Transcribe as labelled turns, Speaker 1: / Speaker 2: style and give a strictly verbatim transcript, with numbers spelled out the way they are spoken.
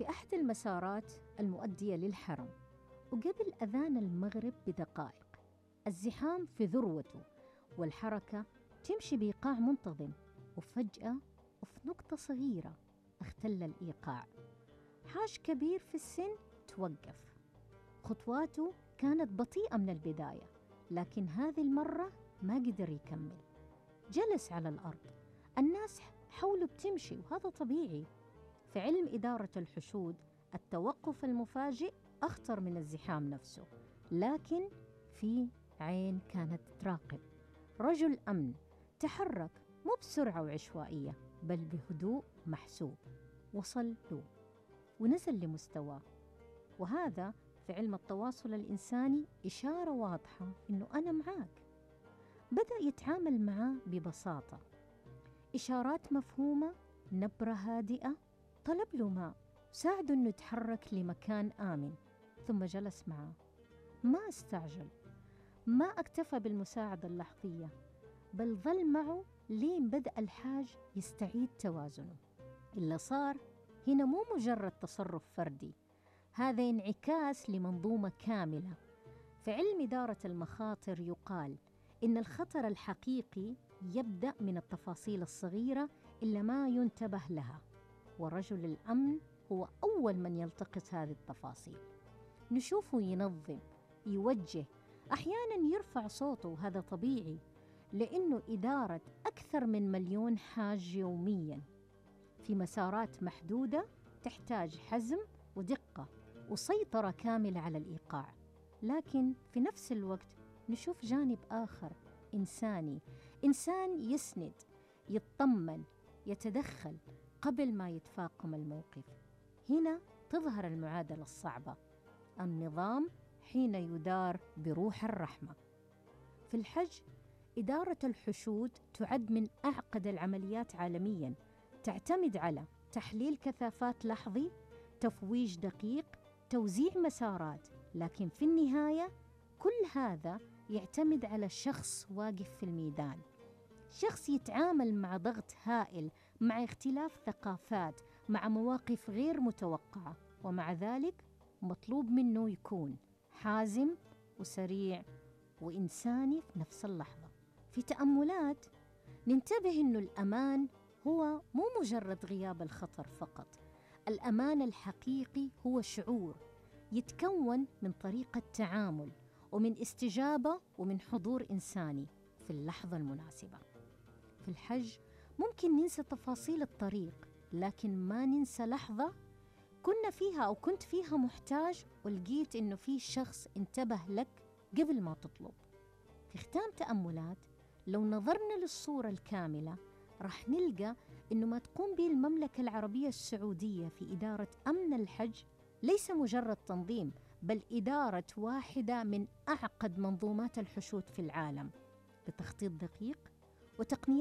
Speaker 1: في أحد المسارات المؤدية للحرم، وقبل أذان المغرب بدقائق الزحام في ذروته والحركة تمشي بإيقاع منتظم، وفجأة وفي نقطة صغيرة اختل الإيقاع. حاج كبير في السن توقف، خطواته كانت بطيئة من البداية، لكن هذه المرة ما قدر يكمل، جلس على الأرض. الناس حوله بتمشي وهذا طبيعي. في علم إدارة الحشود التوقف المفاجئ أخطر من الزحام نفسه، لكن في عين كانت تراقب. رجل أمن تحرك مو بسرعة وعشوائية، بل بهدوء محسوب، وصل له ونزل لمستواه. وهذا في علم التواصل الإنساني إشارة واضحة إنه أنا معاك. بدأ يتعامل معاه ببساطة، إشارات مفهومة، نبرة هادئة، طلب له ماء، ساعده إنه يتحرك لمكان آمن، ثم جلس معاه. ما استعجل، ما اكتفى بالمساعدة اللحظية، بل ظل معه لين بدأ الحاج يستعيد توازنه. اللي صار هنا مو مجرد تصرف فردي، هذا انعكاس لمنظومة كاملة. في علم إدارة المخاطر يقال إن الخطر الحقيقي يبدأ من التفاصيل الصغيرة اللي ما ينتبه لها، ورجل الأمن هو أول من يلتقط هذه التفاصيل. نشوفه ينظم، يوجه، أحياناً يرفع صوته، وهذا طبيعي لأنه إدارة أكثر من مليون حاج يومياً في مسارات محدودة تحتاج حزم ودقة وسيطرة كاملة على الإيقاع. لكن في نفس الوقت نشوف جانب آخر إنساني، إنسان يسند، يطمن، يتدخل قبل ما يتفاقم الموقف. هنا تظهر المعادلة الصعبة، النظام حين يدار بروح الرحمة. في الحج إدارة الحشود تعد من أعقد العمليات عالمياً، تعتمد على تحليل كثافات لحظي، تفويج دقيق، توزيع مسارات، لكن في النهاية كل هذا يعتمد على شخص واقف في الميدان، شخص يتعامل مع ضغط هائل، مع اختلاف ثقافات، مع مواقف غير متوقعة، ومع ذلك مطلوب منه يكون حازم وسريع وإنساني في نفس اللحظة. في تأملات ننتبه إنه الأمان هو مو مجرد غياب الخطر فقط، الأمان الحقيقي هو شعور يتكون من طريقة تعامل ومن استجابة ومن حضور إنساني في اللحظة المناسبة. في الحج ممكن ننسى تفاصيل الطريق، لكن ما ننسى لحظة كنا فيها أو كنت فيها محتاج ولقيت إنه في شخص انتبه لك قبل ما تطلب. في ختام تأملات، لو نظرنا للصورة الكاملة رح نلقى إنه ما تقوم به المملكة العربية السعودية في إدارة أمن الحج ليس مجرد تنظيم، بل إدارة واحدة من أعقد منظومات الحشود في العالم، بتخطيط دقيق وتقنيات